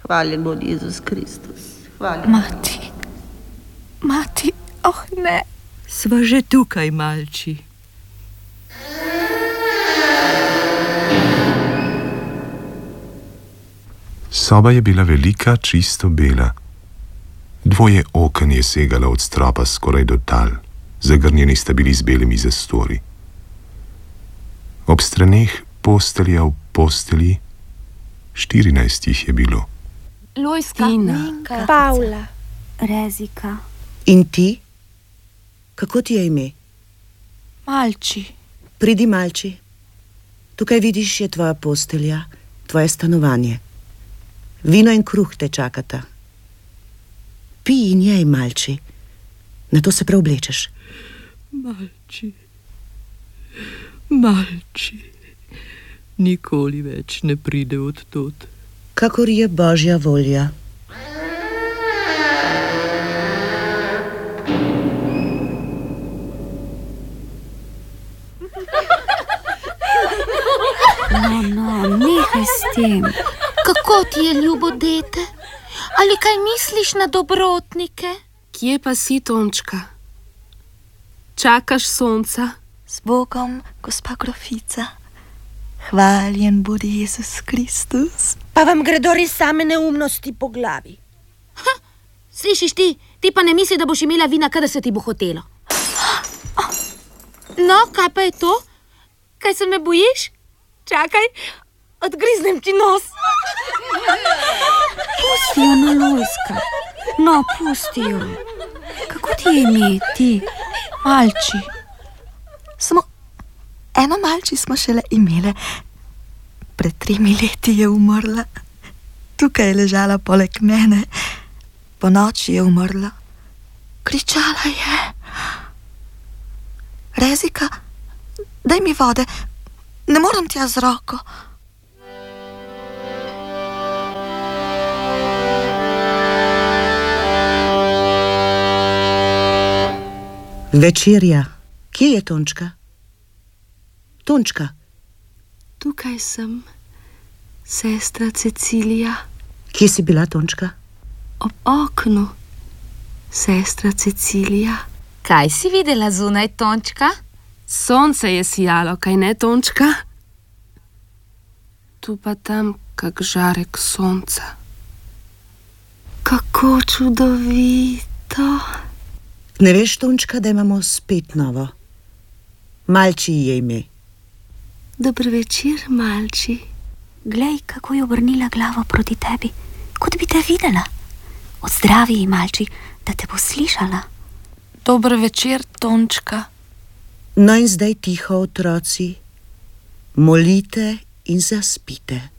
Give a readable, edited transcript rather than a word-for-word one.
Hvaljen bo Jezus Kristus. Hvaljen. Mati, oh ne. Sva že tukaj, malči. Soba je bila velika, čisto bela. Dvoje oken je segalo od stropa skoraj do tal, zagrnjeni sta bili z belimi zastori. Ob straneh postelja v posteli 14 jih je bilo. Lojska, Minka, Pavla, Rezika. In ti? Kako ti je ime? Malči. Pridi, malči. Tukaj vidiš, je tvoja postelja, tvoje stanovanje. Vino in kruh te čakata. Pij in jej, malči. Nato se preoblečeš. Malči. Nikoli več ne pride od tod. Kakor je Božja volja. No, nehaj s tem. Kako ti je ljubo, dete? Ali kaj misliš na dobrotnike? Kje pa si, Tončka? Čakaš sonca? S Bogom, gospa grofica. Hvaljen bodi Jezus Kristus. Pa vam gredo res same neumnosti po glavi. Slišiš ti pa ne misli, da boš imela vina, kada se ti bo hotelo. No, kaj pa je to? Kaj se me bojiš? Čakaj, odgriznem ti nos. Pusti jo, no, Lojska. No, pusti jo. Kako ti je ime, ti? Malči. Samo eno malči smo šele imele. Pred 3 leti je umrla. Tukaj je ležala poleg mene. Po noči je umrla. Kričala je. Rezika, daj mi vode. Ne morem tja z roko. Večerja. Kje je Tončka? Tončka. Tukaj sem, sestra Cecilija. Kje si bila, Tončka? Ob oknu, sestra Cecilija. Kaj si videla zunaj, Tončka? Sonce je sijalo, kaj ne, Tončka? Tu pa tam kak žarek sonca. Kako čudovito. Ne veš, Tončka, da imamo spet novo? Malči je ime. Dober večer, malči. Glej, kako je obrnila glavo proti tebi, kot bi te videla. Odzdravi ji, malči, da te bo slišala. Dober večer, Tončka. No in zdaj tiho, otroci. Molite in zaspite.